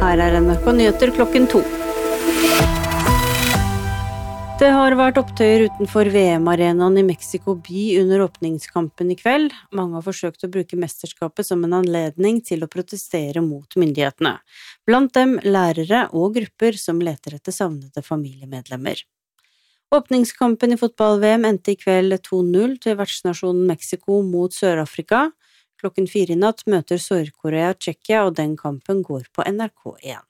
Her NRK Nyheter klokken 2. Det har vært opptøyer utenfor VM-arenaen i Mexico by under åpningskampen i kveld. Mange har forsøkt å bruke mesterskapet som en anledning til å protestere mot myndighetene. Blant dem lærere og grupper som leter etter savnede familiemedlemmer. Åpningskampen i fotball-VM endte i kveld 2-0 til vertsnasjonen Mexico mot Sør-Afrika. Klokken 4 i natt møter Sør-Korea Tsjekkia, og den kampen går på NRK1.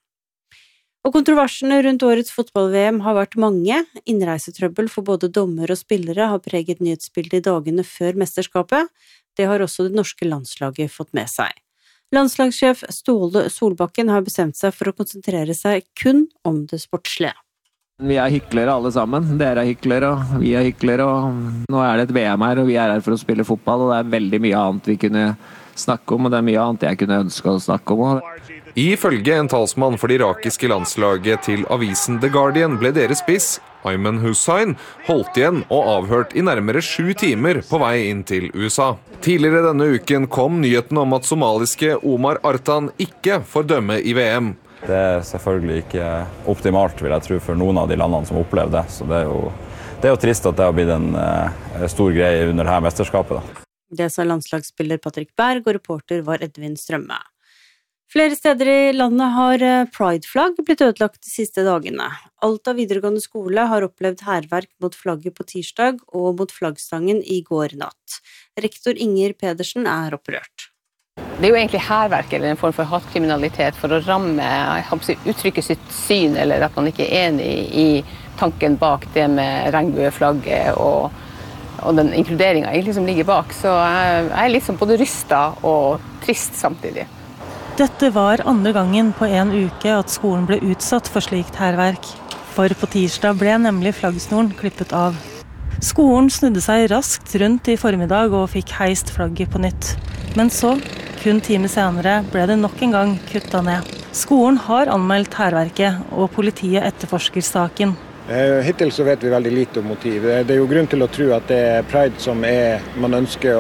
Og kontroversene rundt årets fotball-VM har vært mange. Innreisetrøbbel for både dommer og spillere har preget nyhetsbildet i dagene før mesterskapet. Det har også det norske landslaget fått med seg. Landslagssjef Ståle Solbakken har bestemt seg for å konsentrere seg kun om det sportslige. Vi er hyklere alle sammen. Dere er hyklere, og vi er hyklere, og nå er det et VM her, og vi er her for å spille fotball, og det er veldig mye annet vi kunne snakke om, og det er mye annet jeg kunne ønske å snakke om. Ifølge en talsmann for det irakiske landslaget til avisen The Guardian ble deres spiss, Ayman Hussain, holdt igjen og avhørt i nærmere 7 timer på vei inn til USA. Tidligere denne uken kom nyheten om at somaliske Omar Artan ikke får dømme i VM. Det er selvfølgelig ikke optimalt, vil jeg tro, for noen av de landene som opplever det. Så det er jo trist at det har blitt en stor greie under dette mesterskapet. Da. Det sa landslagsspiller Patrick Berg, og reporter var Edvin Strømme. Flere steder i landet har Pride-flagg blitt ødelagt de siste dagene. Alta videregående skole har opplevd hærverk mot flagget på tirsdag og mot flaggstangen i går natt. Rektor Inger Pedersen er opprørt. Det er jo egentlig hærverk eller en form for hatkriminalitet for å ramme, uttrykke sitt syn, eller at man ikke er enig i tanken bak det med regnbueflagget og den inkluderingen egentlig som ligger bak. Så jeg er litt både rystet og trist samtidig. Dette var andre gangen på en uke at skolen ble utsatt for slikt hærverk. For på tirsdag ble nemlig flaggsnoren klippet av. Skolen snudde seg raskt rundt i formiddag og fikk heist flagget på nytt. Men så, kun timer senere, ble det nok en gang kuttet ned. Skolen har anmeldt hærverket, og politiet etterforsker saken. Hittil så vet vi veldig lite om motiv. Det er jo grunn til å tro at det er Pride som man ønsker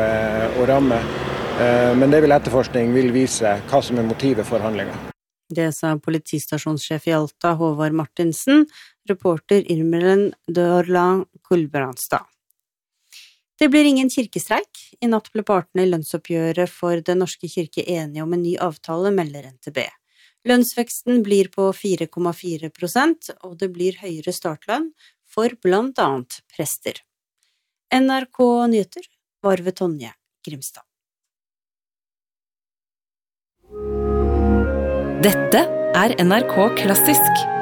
å ramme. Men det etterforskning vil vise hva som er motivet for handlingen. Det sa politistasjonssjef i Alta, Håvard Martinsen, reporter Irmelen Dørland Kulbrandstad. Det blir ingen kirkestreik. I natt ble partene i lønnsoppgjøret for Den norske kirke enige om en ny avtale, melder NTB. Lønnsveksten blir på 4,4%, og det blir høyere startlønn for blant annet prester. NRK Nyheter var ved Tonje Grimstad. Dette er NRK Klassisk.